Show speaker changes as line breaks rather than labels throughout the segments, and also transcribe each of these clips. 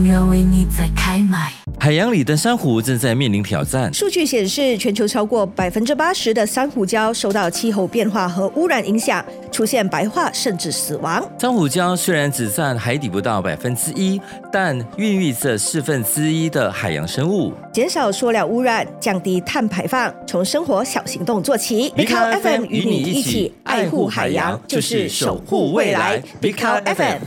热为你在开麦。
海洋里的珊瑚正在面临挑战。
数据显示，全球超过80%的珊瑚礁受到气候变化和污染影响，出现白化甚至死亡。
珊瑚礁虽然只占海底不到1%，但孕育着1/4的海洋生物。
减少塑料污染，降低碳排放，从生活小行动做起。
Big Cow
FM 与你一起爱护海洋，就是守护未来。Big Cow FM。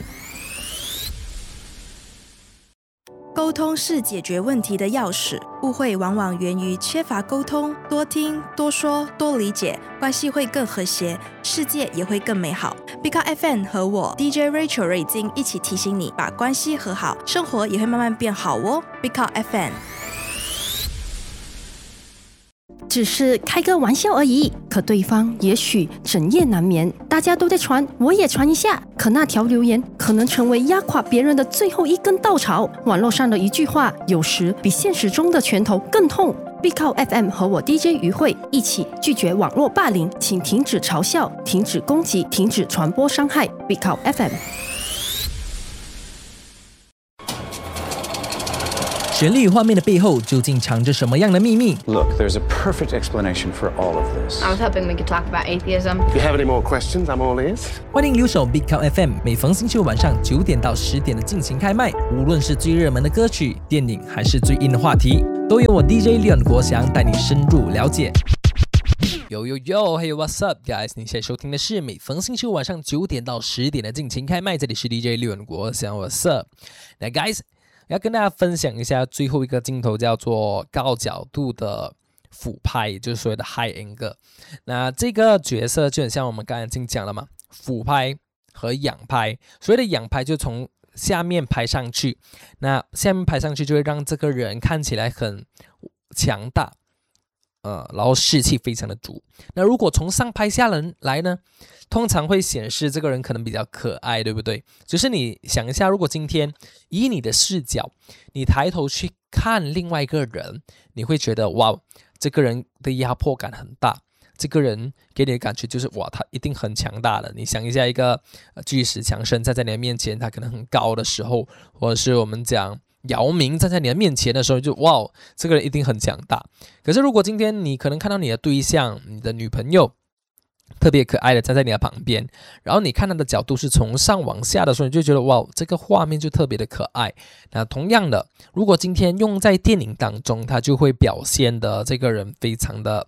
沟通是解决问题的钥匙，误会往往源于缺乏沟通，多听、多说、多理解，关系会更和谐，世界也会更美好。Big Cow FM 和我 DJ Rachel 瑞金一起提醒你，把关系和好，生活也会慢慢变好哦。Big Cow FM。
只是开个玩笑而已，可对方也许整夜难眠。大家都在传，我也传一下。可那条留言可能成为压垮别人的最后一根稻草。网络上的一句话，有时比现实中的拳头更痛。Big Cow FM 和我 DJ 于慧一起拒绝网络霸凌，请停止嘲笑，停止攻击，停止传播伤害。Big Cow FM。
旋律画面的背后究竟藏着什么样的秘密？
Look, there's a perfect explanation for all of this.
I was hoping we could talk about atheism.
If you have any more questions, I'm all ears.
欢迎留守 Big Cow FM， 每逢星期五晚上9点到10点的进行开麦。无论是最热门的歌曲、电影，还是最硬的话题，都由我 DJ Leon 国祥带你深入了解。Hey what's up guys？ 你现在收听的是每逢星期五晚上9点到10点的进行开麦，这里是 DJ Leon 国祥 What's up？ 那 guys，要跟大家分享一下最后一个镜头，叫做高角度的俯拍，也就是所谓的 high angle。那这个角色就很像我们刚才已经讲了嘛，俯拍和仰拍。所谓的仰拍就从下面拍上去，那下面拍上去就会让这个人看起来很强大，然后士气非常的足。那如果从上拍下来呢，通常会显示这个人可能比较可爱，对不对？就是你想一下，如果今天以你的视角，你抬头去看另外一个人，你会觉得哇，这个人的压迫感很大，这个人给你的感觉就是哇，他一定很强大的。你想一下，一个巨石强森站在你的面前，他可能很高的时候，或者是我们讲姚明站在你的面前的时候，就哇，这个人一定很强大。可是如果今天你可能看到你的对象，你的女朋友特别可爱的站在你的旁边，然后你看他的角度是从上往下的时候，你就觉得哇，这个画面就特别的可爱。那同样的，如果今天用在电影当中，他就会表现的这个人非常的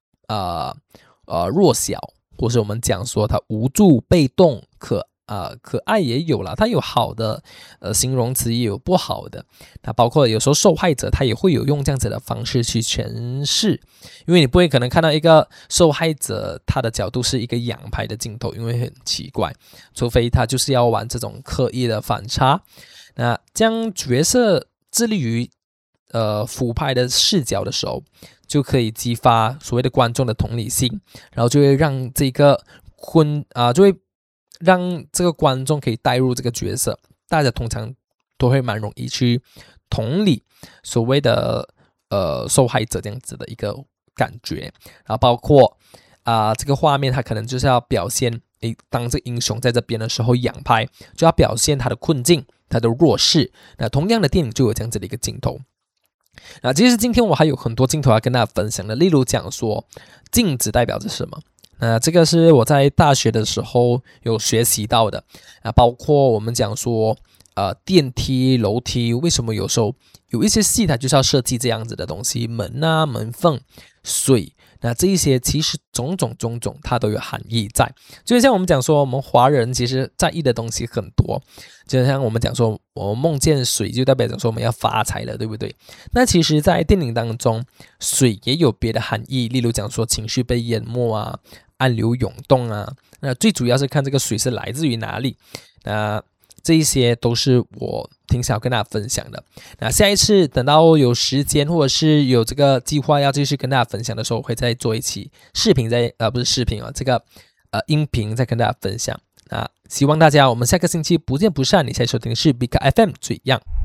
弱小，或是我们讲说他无助、被动、可爱也有啦，它有好的形容词，也有不好的。那包括有时候受害者他也会有用这样子的方式去诠释，因为你不会可能看到一个受害者他的角度是一个仰拍的镜头，因为很奇怪，除非他就是要玩这种刻意的反差。那将角色致力于俯拍的视角的时候，就可以激发所谓的观众的同理心，然后就会让这个就会让这个观众可以带入这个角色，大家通常都会蛮容易去同理所谓的受害者这样子的一个感觉。然后包括这个画面它可能就是要表现当这个英雄在这边的时候仰拍，就要表现他的困境、他的弱势。那同样的电影就有这样子的一个镜头。那其实今天我还有很多镜头要跟大家分享的，例如讲说镜子代表着什么。这个是我在大学的时候有学习到的，包括我们讲说电梯、楼梯，为什么有时候有一些戏它就是要设计这样子的东西，门啊、门缝、水，那这一些其实种种它都有含义在。就像我们讲说，我们华人其实在意的东西很多，就像我们讲说，我们梦见水就代表着说我们要发财了，对不对？那其实在电影当中，水也有别的含义，例如讲说情绪被淹没啊，暗流涌动啊，那最主要是看这个水是来自于哪里。那这一些都是我挺想要跟大家分享的。那下一次等到有时间或者是有这个计划要继续跟大家分享的时候，我会再做一期视频，不是视频这个音频再跟大家分享。那希望大家我们下个星期不见不散。你现在收听的是 Big Cow FM 最样。